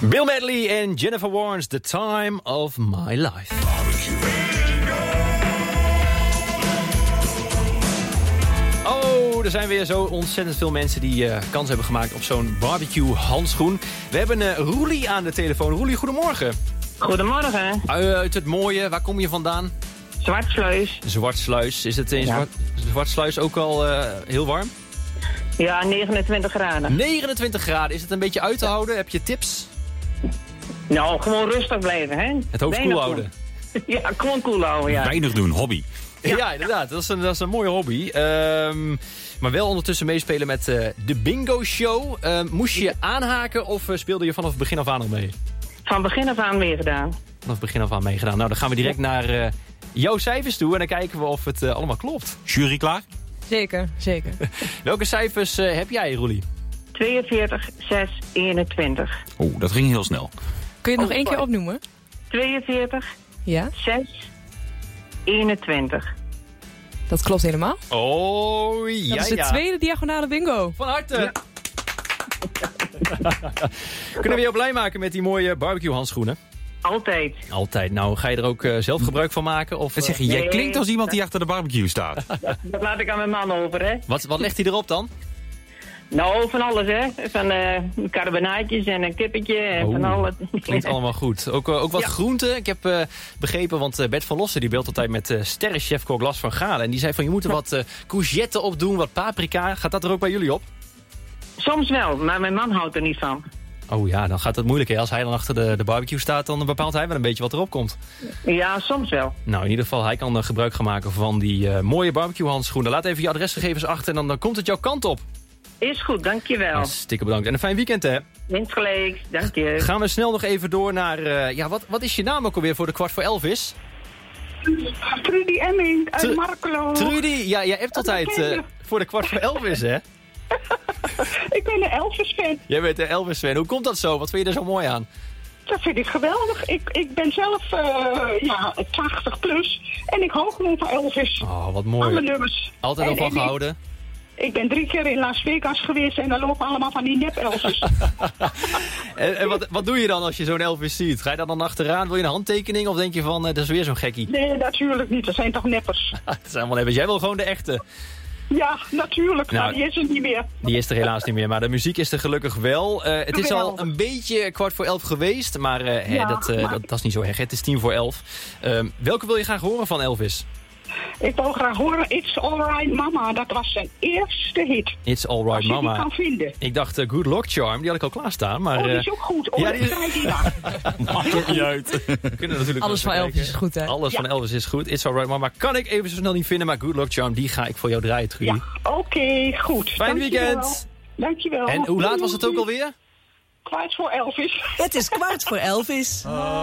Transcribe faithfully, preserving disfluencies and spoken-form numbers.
Bill Medley en Jennifer Warnes, The Time of My Life. Oh, er zijn weer zo ontzettend veel mensen die uh, kans hebben gemaakt op zo'n barbecue handschoen. We hebben uh, Roelie aan de telefoon. Roelie, goedemorgen. Goedemorgen. Uh, uit het mooie, waar kom je vandaan? Zwartsluis. Zwartsluis. Is het in ja. Zwart, Zwartsluis ook al uh, heel warm? Ja, negenentwintig graden. negenentwintig graden. Is het een beetje uit te houden? Heb je tips? Nou, gewoon rustig blijven, hè. Het hoofd koel houden. Ja, gewoon koel houden, ja. Weinig doen, hobby. Ja, ja inderdaad. Dat is, een, dat is een mooie hobby. Um, maar wel ondertussen meespelen met uh, de bingo show. Uh, moest je aanhaken of uh, speelde je vanaf het begin af aan al mee? Van begin af aan meegedaan. Vanaf het begin af aan meegedaan. Nou, dan gaan we direct naar uh, jouw cijfers toe en dan kijken we of het uh, allemaal klopt. Jury klaar? Zeker, zeker. Welke cijfers uh, heb jij, Roelie? tweeënveertig, zes, eenentwintig. Oeh, dat ging heel snel. Kun je het nog Oh, één keer opnoemen? tweeënveertig, Ja, zes, eenentwintig. dat klopt helemaal. Oh, ja, Dat is de ja. tweede diagonale bingo. Van harte. Ja. Kunnen we jou blij maken met die mooie barbecue handschoenen? Altijd. Altijd. Nou, ga je er ook uh, zelf gebruik van maken? Of, Dat zeg je, uh, jij Nee. klinkt als iemand die achter de barbecue staat. Dat, dat laat ik aan mijn man over, hè. wat, wat legt hij erop dan? Nou, van alles, hè. Van uh, karbonaatjes en een kippetje en Oh, van alles. Klinkt allemaal goed. Ook, uh, ook wat Ja. groenten. Ik heb uh, begrepen, want uh, Bert van Lossen die beeldt altijd met uh, sterrenchef-kok Las van Galen. En die zei van, je moet er wat uh, courgette op doen, wat paprika. Gaat dat er ook bij jullie op? Soms wel, maar mijn man houdt er niet van. Oh ja, dan gaat het moeilijk. Hè? Als hij dan achter de, de barbecue staat, dan bepaalt hij wel een beetje wat erop komt. Ja, soms wel. Nou, in ieder geval, hij kan uh, gebruik gaan maken van die uh, mooie barbecue handschoenen. Laat even je adresgegevens achter en dan, dan komt het jouw kant op. Is goed, dankjewel. Hartstikke bedankt. En een fijn weekend, hè? Insgelijks, dank je. Gaan we snel nog even door naar... Uh, ja, wat, wat is je naam ook alweer voor de kwart voor elf is? Trudy Emming uit Tru- Markelo. Trudy, ja, jij hebt altijd uh, voor de kwart voor elf is, hè? Ik ben een Elvis-fan. Jij bent een Elvis-fan. Hoe komt dat zo? Wat vind je er zo mooi aan? Dat vind ik geweldig. Ik, ik ben zelf uh, ja, tachtig plus en ik hou gewoon van Elvis. Oh, wat Alle mooi. nummers. Altijd En- al van en ik- gehouden? Ik ben drie keer in Las Vegas geweest en daar lopen allemaal van die nep-Elvis. en en wat, wat doe je dan als je zo'n Elvis ziet? Ga je daar dan achteraan? Wil je een handtekening? Of denk je van, uh, dat is weer zo'n gekkie? Nee, natuurlijk niet. Dat zijn toch neppers. Dat zijn allemaal neppers. Jij wil gewoon de echte. Ja, natuurlijk. Nou, maar die is er niet meer. Die is er helaas niet meer, maar de muziek is er gelukkig wel. Uh, het is al Geweldig. een beetje kwart voor elf geweest, maar, uh, hè, Ja, dat, uh, maar- dat, dat is niet zo erg. Het is tien voor elf. Uh, welke wil je graag horen van Elvis? Ik wil graag horen It's Alright Mama. Dat was zijn eerste hit. It's Alright Als je die Mama. kan vinden. Ik dacht uh, Good Luck Charm, die had ik al klaarstaan. Maar, Oh, die uh, is ook goed. Oh, ja, ja, die die is- is... die maar. Maakt ook niet uit. we kunnen natuurlijk Alles wel van even Elvis is kijken. goed, hè? Alles Ja. van Elvis is goed. It's Alright Mama kan ik even zo snel niet vinden, maar Good Luck Charm, die ga ik voor jou draaien, Trudy. Ja, oké, goed. Fijn Dankjewel. weekend. Dankjewel. En hoe laat was het ook alweer? Kwart voor Elvis. Het is kwart voor Elvis.